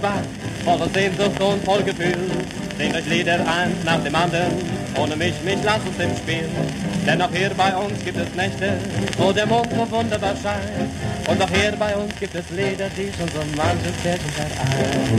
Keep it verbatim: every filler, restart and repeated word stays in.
schwach, voller Sehnsucht und voll Gefühl. Singt euch Lieder eins nach dem anderen, ohne mich, mich lasst uns im Spiel. Denn auch hier bei uns gibt es Nächte, wo der Mond so wunderbar scheint. Und auch hier bei uns gibt es Lieder, die schon so manches Pärchen vereint.